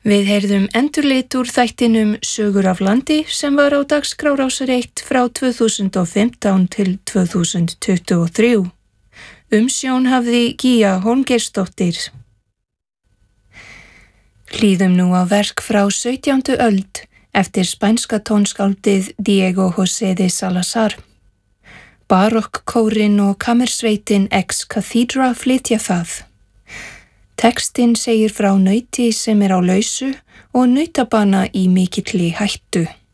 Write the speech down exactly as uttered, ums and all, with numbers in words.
Við heyrðum endurlit úr þættinum Sögur af landi sem var á dagskrá Rásar eitt frá tvö þúsund og fimmtán til tvö þúsund tuttugu og þrjú. Umsjón hafði Gígja Hólmgeirsdóttir. Hlýðum nú á verk frá sautjándu öld eftir spænska tónskáldið Diego José de Salazar. Barokkkórinn og kammersveitin Ex Cathedra flytja það. Textinn segir frá nauti sem er á lausu og nautabana í mikilli hættu.